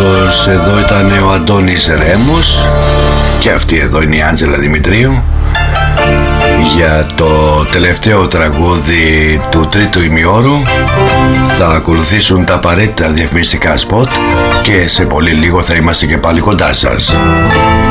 πρώτος εδώ ήταν ο Αντώνης Ρέμος και αυτή εδώ είναι η Άντζελα Δημητρίου για το τελευταίο τραγούδι του τρίτου ημιώρου. Θα ακολουθήσουν τα απαραίτητα διαφημιστικά σποτ και σε πολύ λίγο θα είμαστε και πάλι κοντά σας.